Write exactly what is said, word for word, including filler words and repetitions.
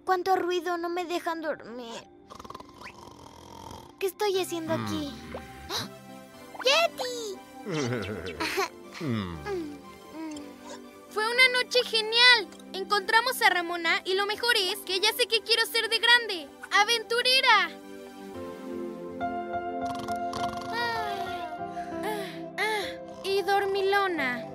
cuánto ruido, no me dejan dormir. ¿Qué estoy haciendo aquí? ¡Ah! ¡Yeti! Fue una noche genial. Encontramos a Ramona y lo mejor es que ya sé que quiero ser de grande. ¡Aventurera! Ah, ah, ah, y dormilona.